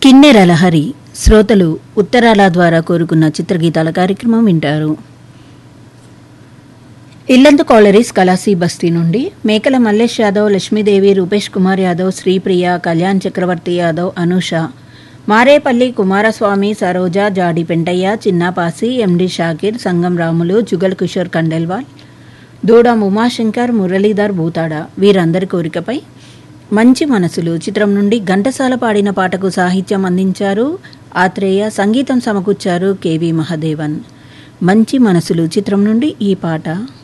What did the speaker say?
కిన్నెర లహరి శ్రోతలు ఉత్తరాల ద్వారా కోరుకున్న చిత్రగీతాల కార్యక్రమం వింటారు. ఇల్లందు కాలరీస్ కలాసీ బస్తీ నుండి మేకల మల్లేష్ యాదవ్, లక్ష్మీదేవి, రూపేష్ కుమార్ యాదవ్, శ్రీప్రియ, కళ్యాణ్ చక్రవర్తి యాదవ్, అనూష, మారేపల్లి కుమారస్వామి, సరోజ, జాడి పెంటయ్య, చిన్నాపాసి, ఎండి షాకిర్, సంగం రాములు, జుగల్ కిషోర్ కండెల్వాల్, దూడం ఉమాశంకర్, మురళీధర్ భూతాడ వీరందరి కోరికపై మంచి మనసులు చిత్రం నుండి ఘంటసాల పాడిన పాటకు సాహిత్యం అందించారు ఆత్రేయ, సంగీతం సమకూర్చారు కెవి మహదేవన్. మంచి మనసులు చిత్రం నుండి ఈ పాట.